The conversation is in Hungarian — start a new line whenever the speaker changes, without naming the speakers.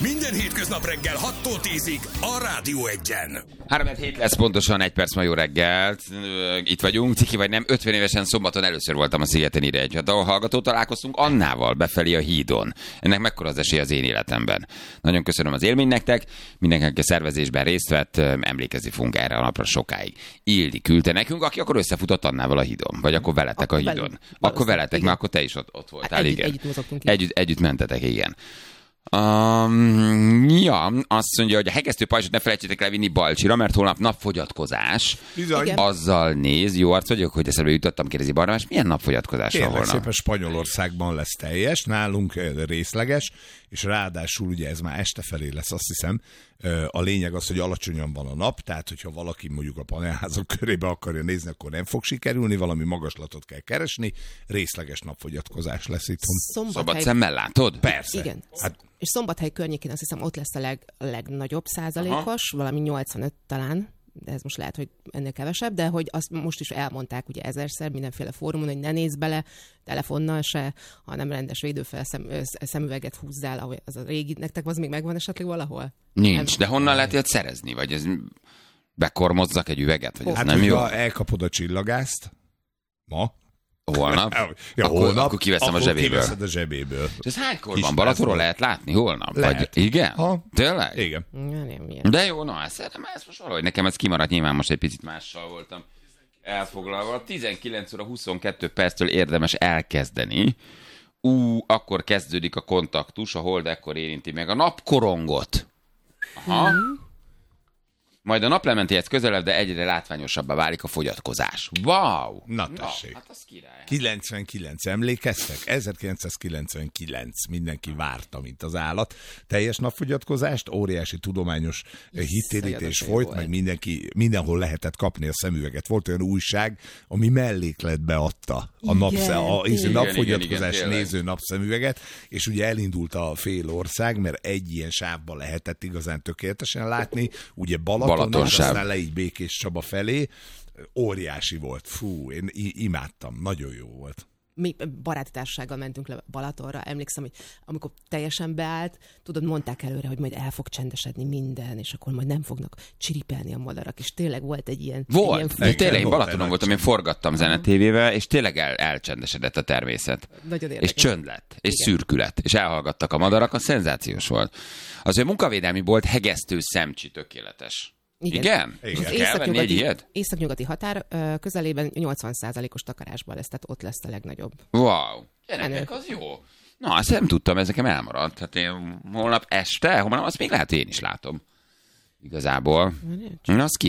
Minden hétköznap reggel 6-tól 10-ig a Rádió Egyen.
3-7 lesz pontosan, 1 perc ma jó reggelt. Itt vagyunk, ciki vagy nem, 50 évesen szombaton először voltam a Szigeten Ire ahol hallgató találkoztunk Annával befelé a hídon. Ennek mekkora az esély az én életemben. Nagyon köszönöm az élmény nektek, mindenkinek a szervezésben részt vett, emlékezni fogunk erre a napra sokáig. Ildi küldte nekünk, aki akkor összefutott Annával a hídon, vagy akkor veletek akkor a hídon. Akkor veletek, igen. Mert akkor te is ott voltál, igen. Együtt mentetek, igen. Azt mondja, hogy a hegesztő pajzsot ne felejtsétek levinni Balcsira, mert holnap napfogyatkozás. Bizony. Azzal néz, jó arc vagyok, hogy eszembe jutottam, kérdezi Barnabás, milyen napfogyatkozás van holnap?
Szépen Spanyolországban lesz teljes, nálunk részleges, és ráadásul ugye ez már este felé lesz, azt hiszem. A lényeg az, hogy alacsonyan van a nap, tehát hogyha valaki mondjuk a panelházak körébe akarja nézni, akkor nem fog sikerülni, valami magaslatot kell keresni, részleges napfogyatkozás lesz itthon.
Szabad szemmel látod?
Persze.
Igen. És Szombathely környékén azt hiszem ott lesz a legnagyobb százalékos, valami 85 talán, de ez most lehet, hogy ennél kevesebb, de hogy azt most is elmondták ugye ezerszer mindenféle fórumon, hogy ne nézz bele telefonnal se, hanem rendes szemüveget húzzál, ahogy az a régi, nektek az még megvan esetleg valahol?
Nincs, de honnan lehet ilyet szerezni? Vagy ez bekormozzak egy üveget? Vagy ez nem jó?
Elkapod a csillagászt ma,
holnap?
Ja,
akkor kiveszem a zsebéből.
Kiveszed a zsebéből.
És ez hánykor van? Balatonról lehet látni holnap?
Lehet.
Vagy, igen?
Ha.
Tényleg?
Igen.
De jó, na, ezt most valahogy nekem ez kimaradt, nyilván most egy picit mással voltam elfoglalva. 19 óra 22 perctől érdemes elkezdeni. Akkor kezdődik a kontaktus, a hold ekkor érinti meg a napkorongot. Aha. Majd a naplementéhez közelebb, de egyre látványosabbá válik a fogyatkozás. Wow!
Na tessék.
Hát az király.
99, emlékeztek? 1999, mindenki várta, mint az állat. Teljes napfogyatkozást, óriási tudományos hittérítés folyt, meg mindenhol lehetett kapni a szemüveget. Volt olyan újság, ami mellékletbe adta a napfogyatkozás néző napszemüveget, és ugye elindult a fél ország, mert egy ilyen sávban lehetett igazán tökéletesen látni, ugye Balaton, és aztán le így Békés Csaba felé. Óriási volt. Fú, én imádtam. Nagyon jó volt.
Mi baráti társasággal mentünk le Balatonra. Emlékszem, hogy amikor teljesen beállt, tudod, mondták előre, hogy majd el fog csendesedni minden, és akkor majd nem fognak csiripelni a madarak. És tényleg volt egy ilyen...
Tényleg, én Balatonon voltam, én forgattam zenetévével, és tényleg elcsendesedett a természet.
Nagyon érdekes.
És csönd lett, és szürkület, és elhallgattak a madarak, az szenzációs volt. Az ő munkavédelmi bolt hegesztő szemcsi tökéletes. Igen?
Az északnyugati határ közelében 80%-os takarásban lesz, tehát ott lesz a legnagyobb.
Wow, gyerekek, az jó. Na, ezt nem tudtam, ez nekem elmaradt. Hát én holnap este, azt még lehet, én is látom. Igazából. Az